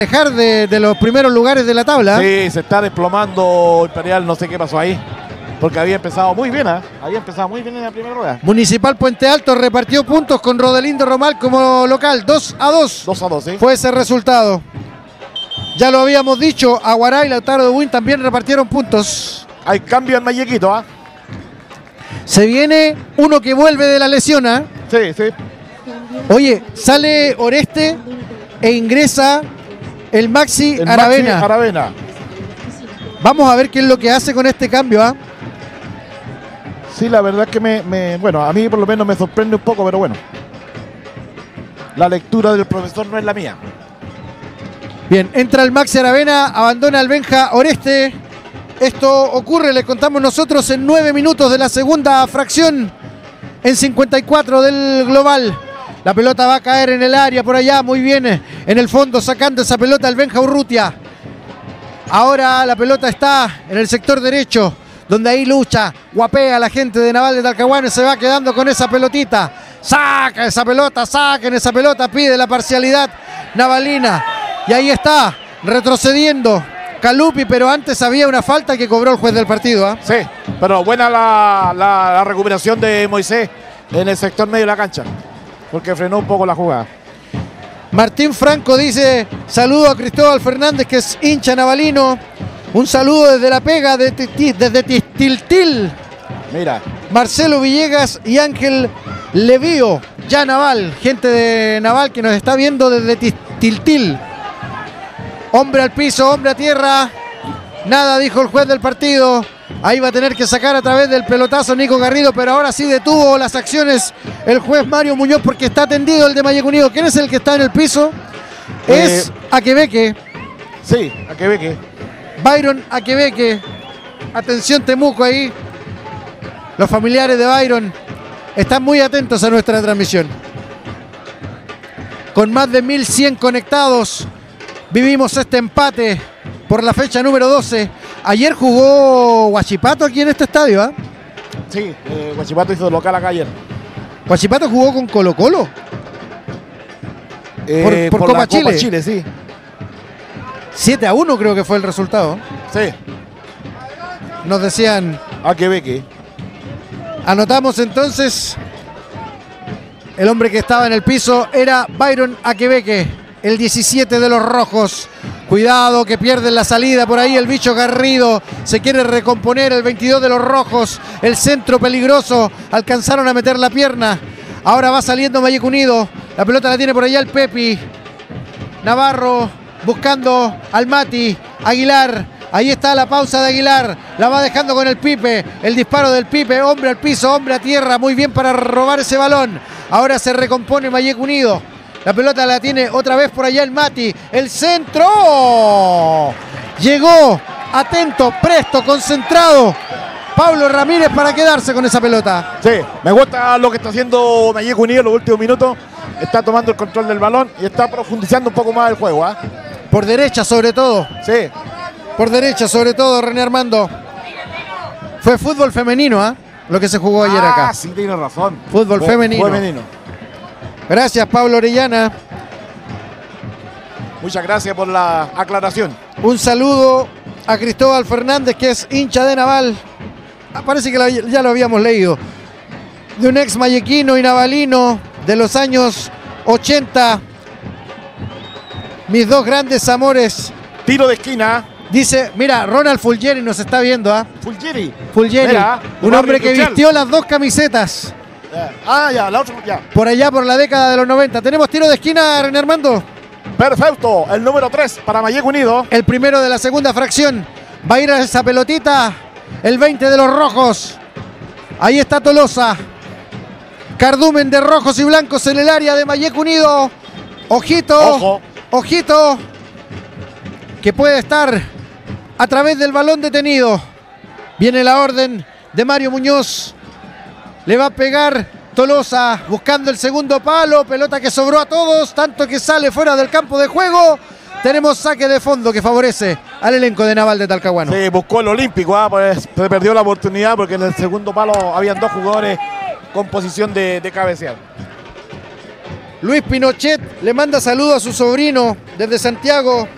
dejar de los primeros lugares de la tabla. Sí, se está desplomando Imperial, no sé qué pasó ahí. Porque había empezado muy bien, había empezado muy bien en la primera rueda. Municipal Puente Alto repartió puntos con Rodelindo Romal como local, 2-2. 2-2, sí. Fue ese resultado. Ya lo habíamos dicho, Aguará y Lautaro de Buin también repartieron puntos. Hay cambio en Mallequito, Se viene uno que vuelve de la lesión, Sí, sí. Oye, sale Oreste e ingresa el Maxi El Aravena. Maxi Aravena. Vamos a ver qué es lo que hace con este cambio, Sí, la verdad es que bueno, a mí por lo menos me sorprende un poco, pero bueno. La lectura del profesor no es la mía. Bien, entra el Maxi Aravena, abandona el Benja Oreste. Esto ocurre, les contamos nosotros, en 9 minutos de la segunda fracción, en 54 del global. La pelota va a caer en el área por allá, muy bien, en el fondo sacando esa pelota el Benja Urrutia. Ahora la pelota está en el sector derecho, donde ahí lucha, guapea a la gente de Naval de Talcahuano y se va quedando con esa pelotita. Saca esa pelota, saquen esa pelota, pide la parcialidad navalina. Y ahí está, retrocediendo Calupi, pero antes había una falta que cobró el juez del partido. Sí, pero buena la recuperación de Moisés en el sector medio de la cancha, porque frenó un poco la jugada. Martín Franco dice, saludo a Cristóbal Fernández, que es hincha navalino. Un saludo desde La Pega, desde Tiltil. Mira. Marcelo Villegas y Ángel Levío, ya Naval, gente de Naval que nos está viendo desde Tiltil. Hombre al piso, hombre a tierra. Nada, dijo el juez del partido. Ahí va a tener que sacar a través del pelotazo Nico Garrido, pero ahora sí detuvo las acciones el juez Mario Muñoz porque está tendido el de Malleco Unido. ¿Quién es el que está en el piso? Es Aquebeque. Sí, Aquebeque. Byron Aquebeque. Atención Temuco ahí. Los familiares de Byron están muy atentos a nuestra transmisión. Con más de 1100 conectados, vivimos este empate por la fecha número 12. Ayer jugó Huachipato aquí en este estadio, Sí, Huachipato hizo local acá ayer. Huachipato jugó con Colo Colo. Por Copa la Chile. Copa Chile, sí. 7-1 creo que fue el resultado. Sí. Nos decían. Aquebeque. Anotamos entonces. El hombre que estaba en el piso era Byron Aquebeque, el 17 de los rojos. Cuidado que pierden la salida por ahí el bicho Garrido. Se quiere recomponer el 22 de los rojos. El centro peligroso. Alcanzaron a meter la pierna. Ahora va saliendo Malleco Unido. La pelota la tiene por allá el Pepi. Navarro buscando al Mati. Aguilar. Ahí está la pausa de Aguilar. La va dejando con el Pipe. El disparo del Pipe. Hombre al piso, hombre a tierra. Muy bien para robar ese balón. Ahora se recompone Malleco Unido. La pelota la tiene otra vez por allá el Mati. El centro. Llegó. Atento, presto, concentrado. Pablo Ramírez para quedarse con esa pelota. Sí, me gusta lo que está haciendo Malleco Unido en los últimos minutos. Está tomando el control del balón y está profundizando un poco más el juego. Por derecha sobre todo. Sí. Por derecha sobre todo, René Armando. Fue fútbol femenino, lo que se jugó ayer acá. Sí, tiene razón. Fútbol femenino. Gracias, Pablo Orellana. Muchas gracias por la aclaración. Un saludo a Cristóbal Fernández, que es hincha de Naval. Parece que ya lo habíamos leído. De un ex mallequino y navalino de los años 80. Mis dos grandes amores. Tiro de esquina. Dice, mira, Ronald Fulgieri nos está viendo. Fulgieri. Mira, un hombre que vistió las dos camisetas. Ya, la otra, ya. Por allá, por la década de los 90. ¿Tenemos tiro de esquina, René Armando? Perfecto, el número 3 para Malleco Unido. El primero de la segunda fracción. Va a ir a esa pelotita. El 20 de los rojos. Ahí está Tolosa. Cardumen de rojos y blancos en el área de Malleco Unido. Ojito. Ojito. Que puede estar a través del balón detenido. Viene la orden de Mario Muñoz. Le va a pegar Tolosa buscando el segundo palo. Pelota que sobró a todos, tanto que sale fuera del campo de juego. Tenemos saque de fondo que favorece al elenco de Naval de Talcahuano. Sí, buscó el olímpico, pues se perdió la oportunidad porque en el segundo palo habían dos jugadores con posición de cabecear. Luis Pinochet le manda saludos a su sobrino desde Santiago.